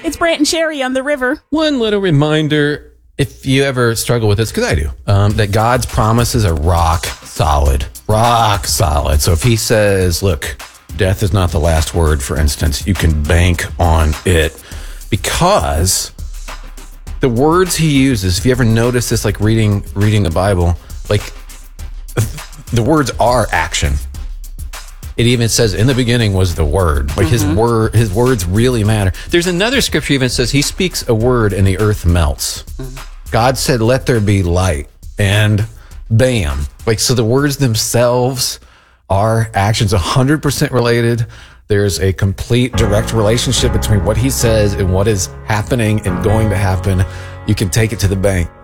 It's Brant and Sherry on the river. One little reminder, if you ever struggle with this, because I do, that God's promises are rock solid. Rock solid. So if he says, look, death is not the last word, for instance, you can bank on it. Because the words he uses, if you ever notice this, like reading the Bible, like the words are action. It even says in the beginning was the word. Like his words really matter. There's another scripture even says he speaks a word and the earth melts. God said, let there be light, and bam. Like, so the words themselves are actions, 100% related. There's a complete direct relationship between what he says and what is happening and going to happen. You can take it to the bank.